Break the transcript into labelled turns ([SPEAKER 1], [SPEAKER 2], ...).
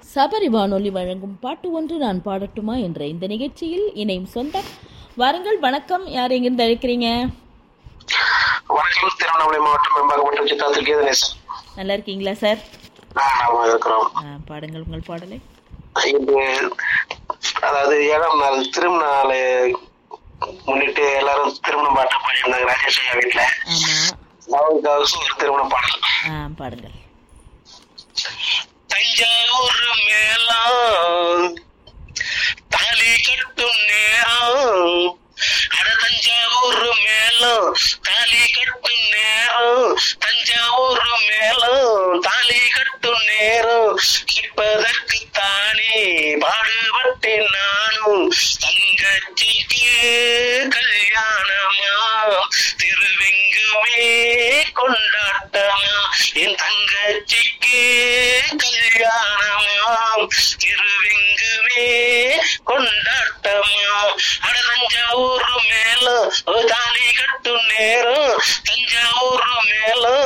[SPEAKER 1] சபரி வானொலி வழங்கும் பாட்டு ஒன்று நான் பாடட்டுமா என்ற இந்த நிகழ்ச்சியில் இணையும் சொந்தம் வாருங்கள். வணக்கம். யார் எங்கிருந்து அழைக்கிறீங்க?
[SPEAKER 2] வணக்கம். திருவண்ணாமலை மாவட்டம் மேம்பாக்கப்பட்ட சித்தார்த்த கீதநேசன்.
[SPEAKER 1] நல்லா இருக்கீங்களா சார்?
[SPEAKER 2] இருக்கிறோம்.
[SPEAKER 1] பாடுங்கள் உங்கள் பாடலை.
[SPEAKER 2] இது அதாவது 7ஆம் நாள் திருமண நாளை முன்னிட்டு எல்லாரும் திருமணம் பாட்டு பாடியிருந்தாங்க ராஜேஷ் ஐயா வீட்டுல. அவருக்காக ஒரு திருமண பாடல்
[SPEAKER 1] பாடுங்கள்.
[SPEAKER 2] தஞ்சாவூர் மேளம் தாலி கட்டும் நேரம், அட தஞ்சாவூர் மேளம் தாலி கட்டும் நேரம், தஞ்சாவூர் மேளம் தாலி கட்டும் நேரம், கேட்பதற்கு தானே பாடுபட்டேன் நானும், தங்கச்சிக்கு கல்யாணமா திருவெங்குமே கொண்டாட்டமா, என் தங்கச்சிக்கு கல்யாணமாம் திருவெங்குமே கொண்டாட்டமா, அட தஞ்சாவூர் மேல தாலி கட்டும் நேரம், தஞ்சாவூர் மேல